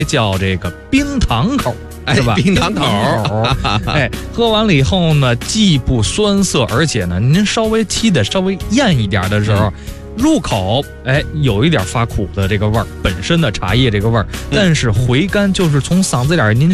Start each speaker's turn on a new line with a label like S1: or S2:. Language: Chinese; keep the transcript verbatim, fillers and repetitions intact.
S1: 叫这个冰糖口，是吧？
S2: 哎、冰糖口，
S1: 哎，喝完了以后呢，既不酸涩，而且呢，您稍微沏的稍微艳一点的时候。嗯入口，哎，有一点发苦的这个味儿，本身的茶叶这个味儿，但是回甘就是从嗓子眼儿您